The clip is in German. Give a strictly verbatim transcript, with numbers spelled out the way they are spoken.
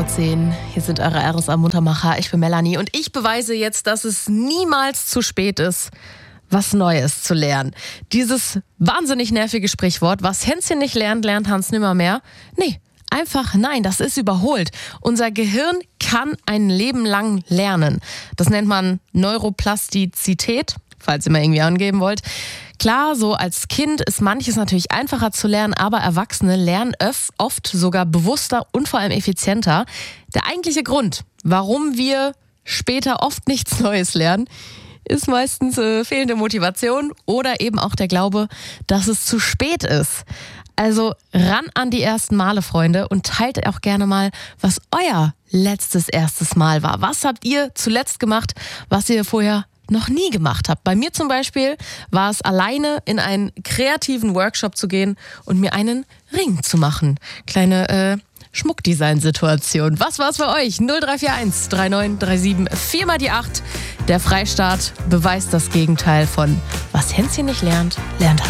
vor zehn. Hier sind eure R S A-Muntermacher. Ich bin Melanie und ich beweise jetzt, dass es niemals zu spät ist, was Neues zu lernen. Dieses wahnsinnig nervige Sprichwort, was Hänschen nicht lernt, lernt Hans nimmermehr. Nee, einfach nein, das ist überholt. Unser Gehirn kann ein Leben lang lernen. Das nennt man Neuroplastizität, falls ihr mal irgendwie angeben wollt. Klar, so als Kind ist manches natürlich einfacher zu lernen, aber Erwachsene lernen oft sogar bewusster und vor allem effizienter. Der eigentliche Grund, warum wir später oft nichts Neues lernen, ist meistens äh, fehlende Motivation oder eben auch der Glaube, dass es zu spät ist. Also ran an die ersten Male, Freunde, und teilt auch gerne mal, was euer letztes erstes Mal war. Was habt ihr zuletzt gemacht, was ihr vorher noch nie gemacht habt? Bei mir zum Beispiel war es, alleine in einen kreativen Workshop zu gehen und mir einen Ring zu machen. Kleine äh, Schmuckdesign-Situation. Was war's für euch? null drei vier eins drei neun drei sieben vier mal die acht. Der Freistaat beweist das Gegenteil von was Hänschen nicht lernt, lernt